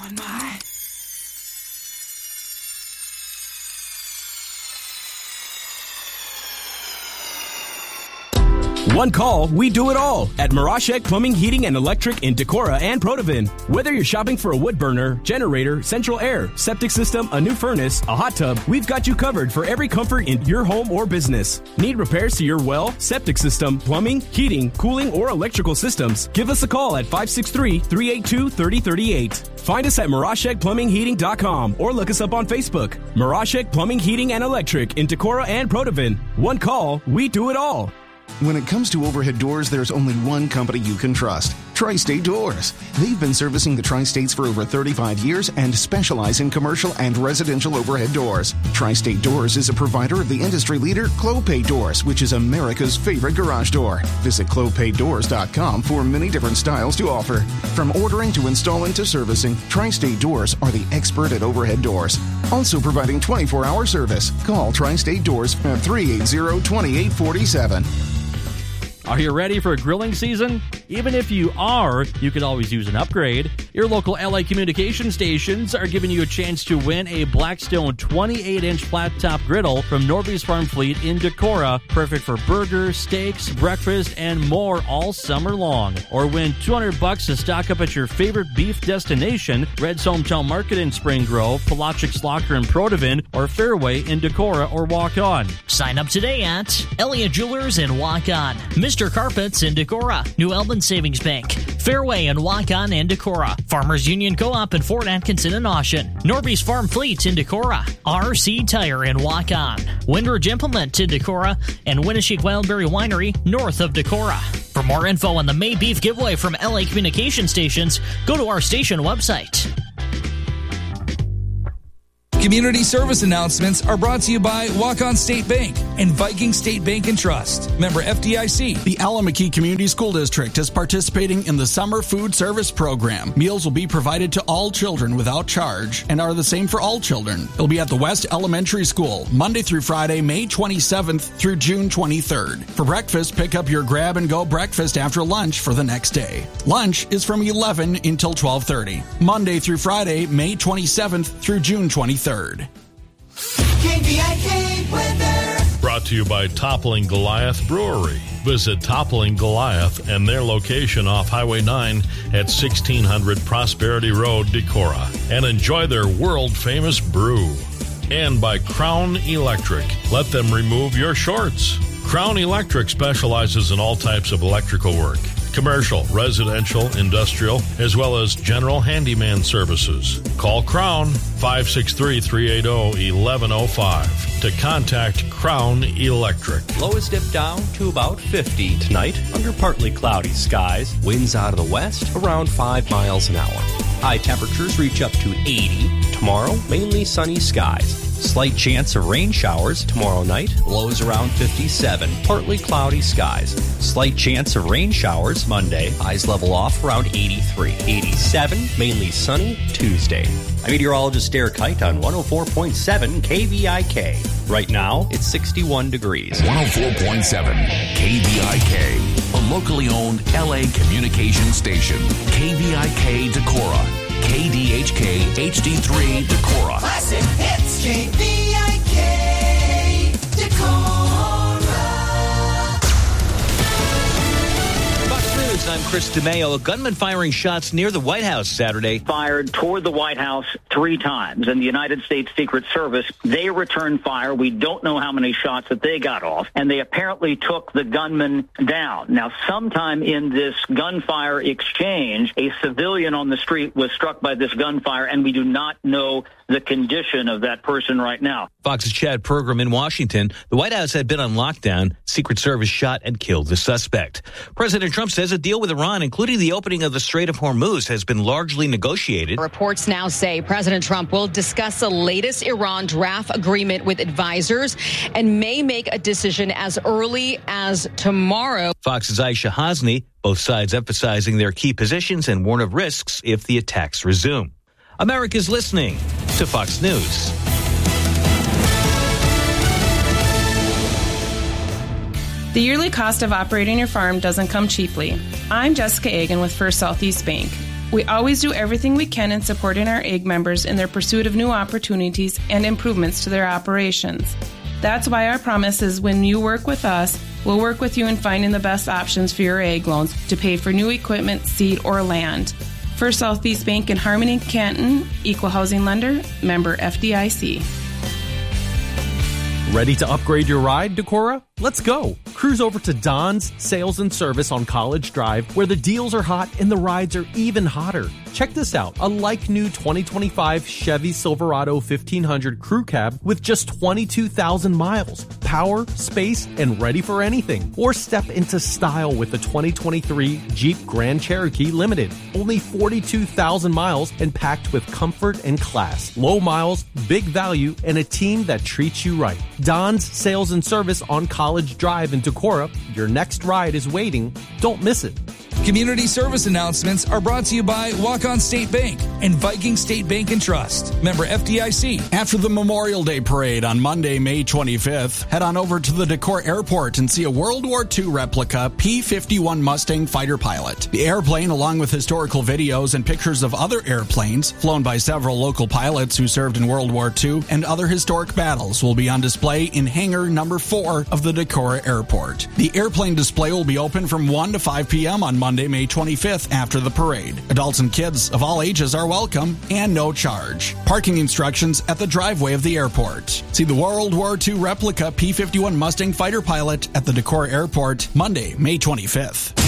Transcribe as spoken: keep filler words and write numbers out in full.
on my... One call, we do it all at Mirashek Plumbing, Heating, and Electric in Decorah and Protivin. Whether you're shopping for a wood burner, generator, central air, septic system, a new furnace, a hot tub, we've got you covered for every comfort in your home or business. Need repairs to your well, septic system, plumbing, heating, cooling, or electrical systems? Give us a call at five six three, three eight two, three oh three eight. Find us at Mirashek Plumbing Heating dot com or look us up on Facebook. Mirashek Plumbing, Heating, and Electric in Decorah and Protivin. One call, we do it all. When it comes to overhead doors, there's only one company you can trust. Tri-State Doors. They've been servicing the Tri-States for over thirty-five years and specialize in commercial and residential overhead doors. Tri-State Doors is a provider of the industry leader Clopay Doors, which is America's favorite garage door. Visit clopay doors dot com for many different styles to offer. From ordering to installing to servicing, Tri-State Doors are the expert at overhead doors. Also providing twenty-four hour service. Call Tri-State Doors at three eight zero, two eight four seven. Are you ready for grilling season? Even if you are, you could always use an upgrade. Your local L A communication stations are giving you a chance to win a Blackstone twenty-eight inch flat-top griddle from Norby's Farm Fleet in Decorah. Perfect for burgers, steaks, breakfast, and more all summer long. Or win two hundred bucks to stock up at your favorite beef destination, Red's Hometown Market in Spring Grove, Polochic's Locker in Protivin, or Fairway in Decorah or Walk On. Sign up today at Elliott Jewelers in Walk On, Mister Carpets in Decorah, New Albin Savings Bank, Fairway and Walk On in Decorah, Farmers Union Co-op in Fort Atkinson and Oshen, Norby's Farm Fleet in Decorah, R C Tire in Walk On, Windridge Implement in Decorah, and Winneshiek Wildberry Winery north of Decorah. For more info on the May Beef giveaway from L A Communication Stations, go to our station website. Community service announcements are brought to you by Walk-On State Bank and Viking State Bank and Trust. Member F D I C. The Alameda Community School District is participating in the Summer Food Service Program. Meals will be provided to all children without charge and are the same for all children. It'll be at the West Elementary School, Monday through Friday, May twenty-seventh through June twenty-third. For breakfast, pick up your grab-and-go breakfast after lunch for the next day. Lunch is from eleven until twelve thirty. Monday through Friday, May twenty-seventh through June twenty-third. K V I K weather. Brought to you by Toppling Goliath Brewery. Visit Toppling Goliath and their location off Highway nine at sixteen hundred Prosperity Road, Decorah, and enjoy their world-famous brew. And by Crown Electric. Let them remove your shorts. Crown Electric specializes in all types of electrical work. Commercial, residential, industrial, as well as general handyman services. Call Crown five six three, three eight zero, one one zero five to contact Crown Electric. Lows dip down to about fifty tonight under partly cloudy skies. Winds out of the west around five miles an hour. High temperatures reach up to eighty. Tomorrow, mainly sunny skies. Slight chance of rain showers tomorrow night. Lows around fifty-seven. Partly cloudy skies. Slight chance of rain showers Monday. Highs level off around eighty-three. eighty-seven. Mainly sunny Tuesday. I'm meteorologist Derek Kite on one oh four point seven K V I K. Right now, it's sixty-one degrees. one oh four point seven K V I K. A locally owned L A communication station. K V I K Decorah. K D H K H D three Decorah. Classic hits. K V I K Decorah. Fox News, I'm Chris DeMeo. A gunman firing shots near the White House Saturday. Fired toward the White House three times. And the United States Secret Service, they returned fire. We don't know how many shots that they got off. And they apparently took the gunman down. Now, sometime in this gunfire exchange, a civilian on the street was struck by this gunfire, and we do not know the condition of that person right now. Fox's Chad Pergram in Washington. The White House had been on lockdown. Secret Service shot and killed the suspect. President Trump says a deal with Iran, including the opening of the Strait of Hormuz, has been largely negotiated. Reports now say President Trump will discuss the latest Iran draft agreement with advisors and may make a decision as early as tomorrow. Fox's Aisha Hasni, both sides emphasizing their key positions and warn of risks if the attacks resume. America's listening to Fox News. The yearly cost of operating your farm doesn't come cheaply. I'm Jessica Egan with First Southeast Bank. We always do everything we can in supporting our egg members in their pursuit of new opportunities and improvements to their operations. That's why our promise is when you work with us, we'll work with you in finding the best options for your egg loans to pay for new equipment, seed, or land. First Southeast Bank in Harmony, Canton, Equal Housing Lender, member F D I C. Ready to upgrade your ride, Decorah? Let's go. Cruise over to Don's Sales and Service on College Drive, where the deals are hot and the rides are even hotter. Check this out. A like-new twenty twenty-five Chevy Silverado fifteen hundred Crew Cab with just twenty-two thousand miles. Power, space, and ready for anything. Or step into style with the twenty twenty-three Jeep Grand Cherokee Limited. Only forty-two thousand miles and packed with comfort and class. Low miles, big value, and a team that treats you right. Don's Sales and Service on College Drive in Decorah. Your next ride is waiting. Don't miss it. Community service announcements are brought to you by Walk-On State Bank and Viking State Bank and Trust. Member F D I C. After the Memorial Day Parade on Monday, May twenty-fifth, head on over to the Decorah Airport and see a World War Two replica P fifty-one Mustang fighter pilot. The airplane, along with historical videos and pictures of other airplanes flown by several local pilots who served in World War Two and other historic battles, will be on display in hangar number four of the Decorah Airport. The airplane display will be open from one to five p.m. on Monday, May twenty-fifth after the parade. Adults and kids of all ages are welcome and no charge. Parking instructions at the driveway of the airport. See the World War Two replica P fifty-one Mustang fighter pilot at the Decorah Airport Monday, May twenty-fifth.